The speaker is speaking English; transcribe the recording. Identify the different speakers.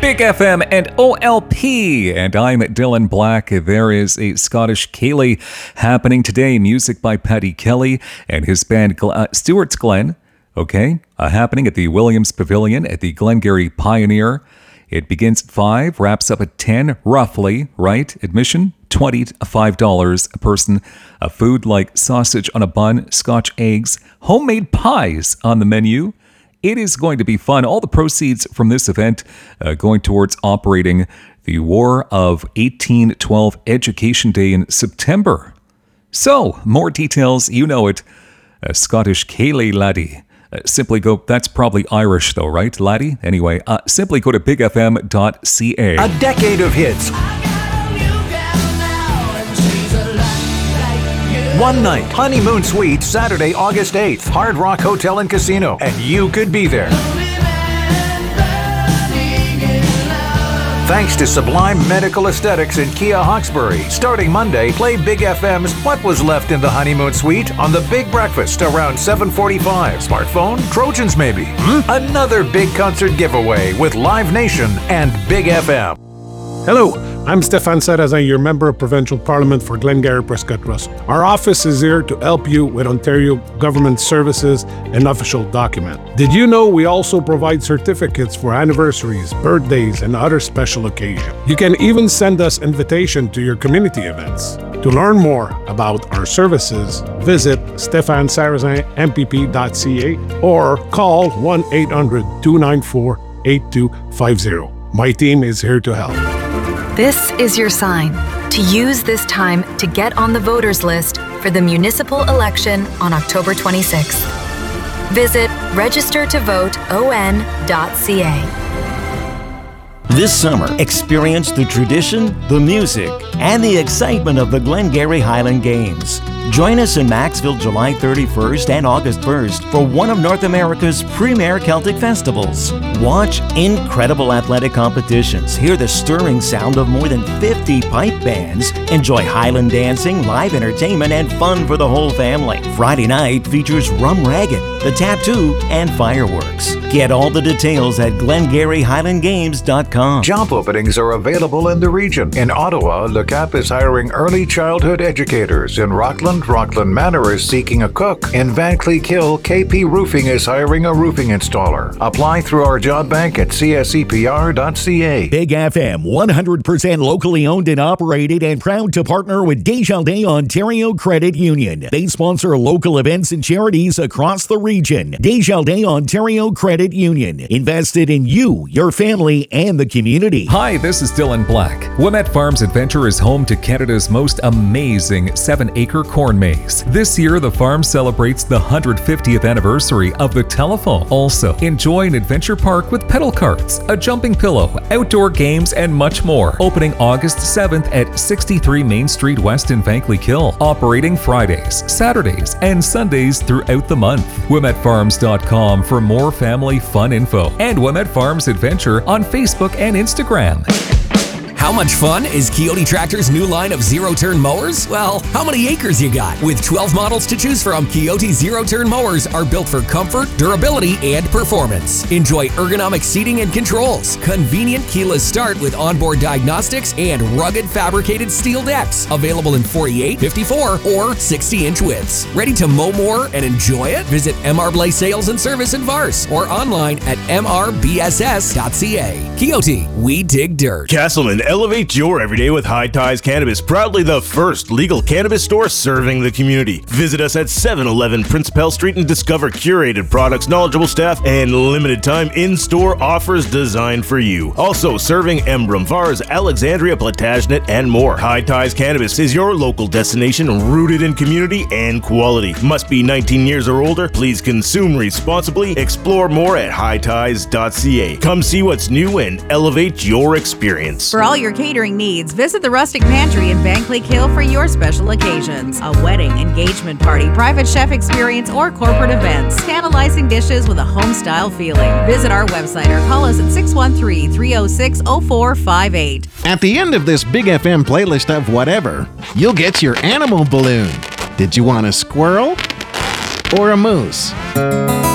Speaker 1: Big FM and OLP, and I'm Dylan Black. There is a Scottish Ceilidh happening today. Music by Paddy Kelly and his band Stuart's Glen. Okay, happening at the Williams Pavilion at the Glengarry Pioneer. It begins at 5, wraps up at 10, roughly, right? Admission, $20 to $5 a person. Food like sausage on a bun, Scotch eggs, homemade pies on the menu. It is going to be fun. All the proceeds from this event going towards operating the War of 1812 Education Day in September. So, more details, you know it. Scottish Ceilidh, laddie. Simply go, that's probably Irish though, right, laddie? Anyway, simply go to bigfm.ca.
Speaker 2: A decade of hits. One night, Honeymoon Suite, Saturday, August 8th, Hard Rock Hotel and Casino, and you could be there. Thanks to Sublime Medical Aesthetics in Kia Hawkesbury. Starting Monday, play Big FM's What Was Left in the Honeymoon Suite on the Big Breakfast around 7:45. Smartphone? Trojans maybe. Another big concert giveaway with Live Nation and Big FM.
Speaker 3: Hello, I'm Stefan Sarazan, your Member of Provincial Parliament for Glengarry Prescott Russell. Our office is here to help you with Ontario government services and official document. Did you know we also provide certificates for anniversaries, birthdays, and other special occasions? You can even send us invitation to your community events. To learn more about our services, visit stefansarazanmpp.ca or call 1-800-294-8250. My team is here to help.
Speaker 4: This is your sign to use this time to get on the voters list for the municipal election on October 26th. Visit registertovoteon.ca.
Speaker 5: This summer, experience the tradition, the music, and the excitement of the Glengarry Highland Games. Join us in Maxville July 31st and August 1st for one of North America's premier Celtic festivals. Watch incredible athletic competitions, hear the stirring sound of more than 50 pipe bands, enjoy Highland dancing, live entertainment, and fun for the whole family. Friday night features Rum Ragged, The Tattoo, and fireworks. Get all the details at GlengarryHighlandGames.com.
Speaker 2: Job openings are available in the region. In Ottawa, Le Cap is hiring early childhood educators. In Rockland Manor is seeking a cook. In Van Cleek Hill, KP Roofing is hiring a roofing installer. Apply through our job bank at csepr.ca.
Speaker 6: Big FM, 100% locally owned and operated, and proud to partner with Desjardins Ontario Credit Union. They sponsor local events and charities across the region. Desjardins Ontario Credit Union. Invested in you, your family, and the community.
Speaker 1: Hi, this is Dylan Black. Wilmette Farms Adventure is home to Canada's most amazing 7-acre corn maze. This year, the farm celebrates the 150th anniversary of the telephone. Also, enjoy an adventure park with pedal carts, a jumping pillow, outdoor games, and much more. Opening August 7th at 63 Main Street West in Van Cleek Hill. Operating Fridays, Saturdays, and Sundays throughout the month. WilmetteFarms.com for more family fun info. And Wilmette Farms Adventure on Facebook and Instagram.
Speaker 7: How much fun is Kioti Tractor's new line of zero-turn mowers? Well, how many acres you got? With 12 models to choose from, Kioti zero-turn mowers are built for comfort, durability, and performance. Enjoy ergonomic seating and controls, convenient keyless start with onboard diagnostics, and rugged fabricated steel decks. Available in 48, 54, or 60-inch widths. Ready to mow more and enjoy it? Visit MR Blaze Sales and Service in Vars or online at mrbss.ca. Kioti, we dig dirt.
Speaker 8: Castleman, elevate your everyday with High Ties Cannabis, proudly the first legal cannabis store serving the community. Visit us at 711 Prince Pell Street and discover curated products, knowledgeable staff, and limited time in-store offers designed for you. Also serving Embrun, Vars, Alexandria, Plantagenet, and more. High Ties Cannabis is your local destination rooted in community and quality. Must be 19 years or older. Please consume responsibly. Explore more at highties.ca. Come see what's new and elevate your experience.
Speaker 9: For all your catering needs, visit the Rustic Pantry in Van Cleek Hill for your special occasions. A wedding, engagement party, private chef experience, or corporate events. Tantalizing dishes with a home-style feeling. Visit our website or call us at 613-306-0458.
Speaker 10: At the end of this Big FM playlist of whatever, you'll get your animal balloon. Did you want a squirrel or a moose?